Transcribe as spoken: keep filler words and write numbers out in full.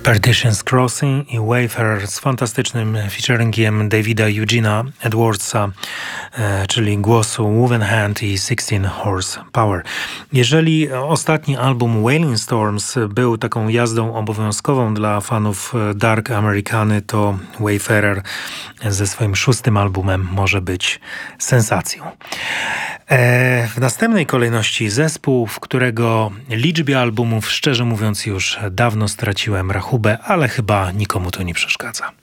Partitions Crossing i Wayfarer z fantastycznym featuringiem Davida Eugena Edwardsa, e, czyli głosu Woven Hand i sixteen Horse Power. Jeżeli ostatni album Wailing Storms był taką jazdą obowiązkową dla fanów Dark Americany, to Wayfarer ze swoim szóstym albumem może być sensacją. E, w następnej kolejności zespół, w którego liczbie albumów szczerze mówiąc już dawno straciłem rachubę, ale chyba nikomu to nie przeszkadza.